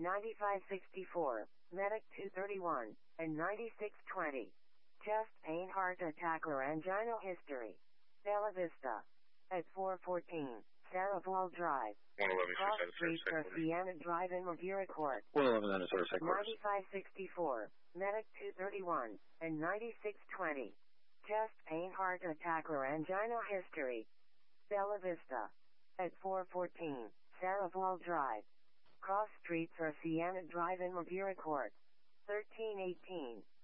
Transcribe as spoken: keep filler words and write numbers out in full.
ninety-five sixty-four, Medic two thirty-one, and ninety-six twenty. Chest pain, heart attack, laryngeal history. Bella Vista. At four fourteen, Sarah Ball Drive. one eleven, Cross Street, Garciana Drive in Riviera Court. one eleven, that is our second quarters. ninety-five sixty-four, Medic two thirty-one, and ninety-six twenty. Chest pain, heart attack, laryngeal history. Bella Vista. At four fourteen, Sarah Ball Drive. Cross Street, Garciana Drive in Riviera Court. thirteen eighteen,